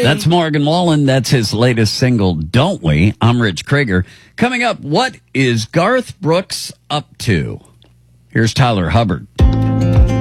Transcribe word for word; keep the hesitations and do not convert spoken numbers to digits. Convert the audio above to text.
That's Morgan Wallen. That's his latest single, Don't We? I'm Rich Krieger. Coming up, what is Garth Brooks up to? Here's Tyler Hubbard.